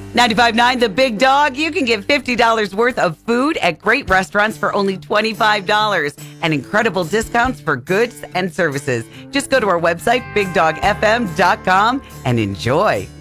95.9 The Big Dog. You can get $50 worth of food at great restaurants for only $25 and incredible discounts for goods and services. Just go to our website, bigdogfm.com, and enjoy.